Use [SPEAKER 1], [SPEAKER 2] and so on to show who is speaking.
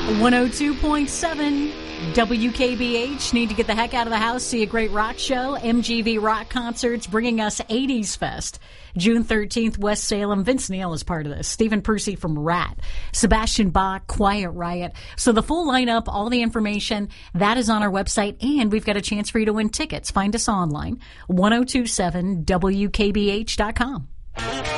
[SPEAKER 1] 102.7 WKBH. Need to get the heck out of the house, see a great rock show. MGV Rock Concerts bringing us 80s Fest. June 13th, West Salem. Vince Neil is part of this. Stephen Percy from Rat. Sebastian Bach, Quiet Riot. So the full lineup, all the information, that is on our website, and we've got a chance for you to win tickets. Find us online, 1027WKBH.com.